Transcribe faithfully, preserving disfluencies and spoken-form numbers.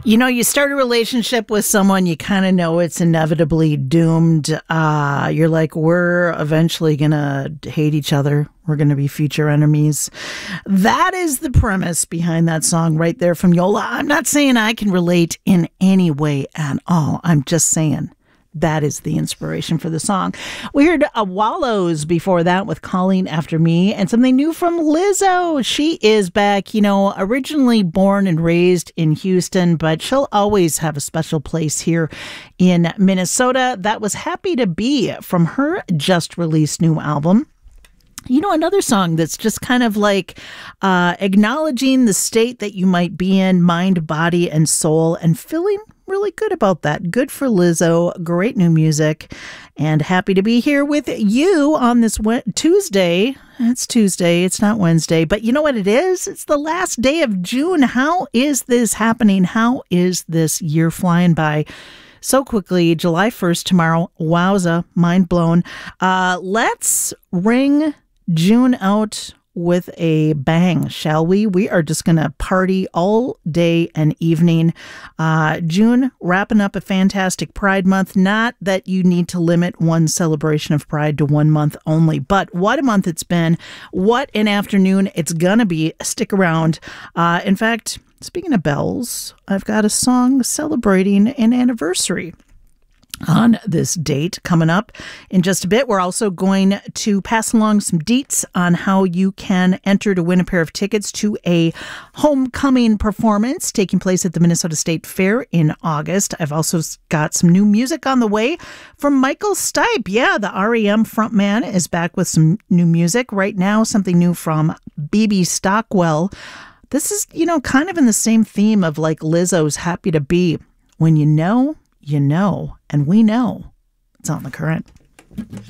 You know, you start a relationship with someone, you kind of know it's inevitably doomed. Uh, you're like, we're eventually going to hate each other. We're going to be future enemies. That is the premise behind that song right there from Yola. I'm not saying I can relate in any way at all. I'm just saying that is the inspiration for the song. We heard uh, Wallows before that with Calling After Me, and something new from Lizzo. She is back, you know, originally born and raised in Houston, but she'll always have a special place here in Minnesota. That was Happy to Be from her just released new album. You know, another song that's just kind of like uh, acknowledging the state that you might be in, mind, body, and soul, and feeling really good about that. Good for Lizzo. Great new music. And happy to be here with you on this Tuesday. It's Tuesday. It's not Wednesday. But you know what it is? It's the last day of June. How is this happening? How is this year flying by so quickly? July first tomorrow. Wowza. Mind blown. Uh, let's ring June out with a bang, shall we? We are just going to party all day and evening. Uh, June, wrapping up a fantastic Pride Month. Not that you need to limit one celebration of Pride to one month only, but what a month it's been. What an afternoon it's going to be. Stick around. Uh, in fact, speaking of bells, I've got a song celebrating an anniversary on this date coming up in just a bit. We're also going to pass along some deets on how you can enter to win a pair of tickets to a homecoming performance taking place at the Minnesota State Fair in August. I've also got some new music on the way from Michael Stipe. Yeah, the R E M frontman is back with some new music right now. Something new from B B Stockwell. This is, you know, kind of in the same theme of like Lizzo's Happy to Be. When you know, you know, and we know it's on The Current.